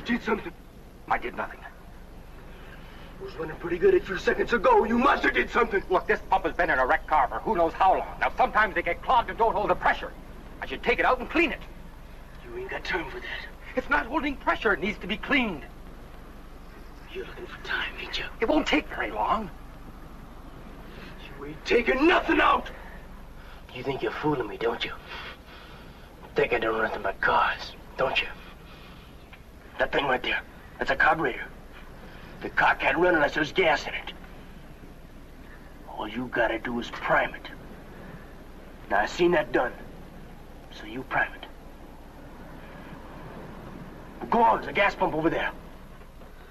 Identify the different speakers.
Speaker 1: did something.
Speaker 2: I did nothing.
Speaker 1: It was running pretty good a few seconds ago. You must have did something.
Speaker 2: Look, this pump has been in a wrecked car for who knows how long. Now, sometimes they get clogged and don't hold the pressure. I should take it out and clean it.
Speaker 1: You ain't got time for that.
Speaker 2: It's not holding pressure. It needs to be cleaned.
Speaker 1: You're looking for time, ain't you?
Speaker 2: It won't take very long.
Speaker 1: You ain't taking nothing out. You think you're fooling me, don't you? Think I don't know nothing but cars, don't you? That thing right there, that's a carburetor. The car can't run unless there's gas in it. All you gotta do is prime it. Now, I seen that done, so you prime it. Go on, there's a gas pump over there.